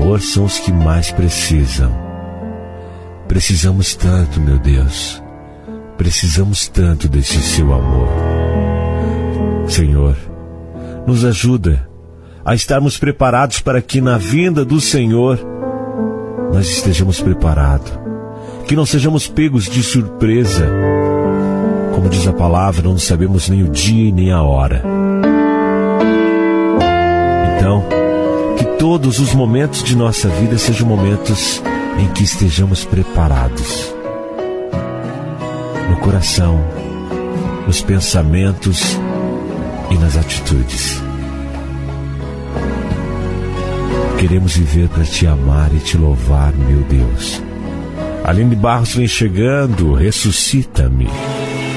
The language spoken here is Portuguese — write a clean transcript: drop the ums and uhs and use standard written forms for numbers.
amor são os que mais precisam. Precisamos tanto, meu Deus. Precisamos tanto desse seu amor. Senhor, nos ajuda a estarmos preparados para que na vinda do Senhor nós estejamos preparados. Que não sejamos pegos de surpresa. Como diz a palavra, não sabemos nem o dia e nem a hora. Então, que todos os momentos de nossa vida sejam momentos em que estejamos preparados. No coração, nos pensamentos e nas atitudes. Queremos viver para te amar e te louvar, meu Deus. Aline Barros vem chegando, ressuscita-me.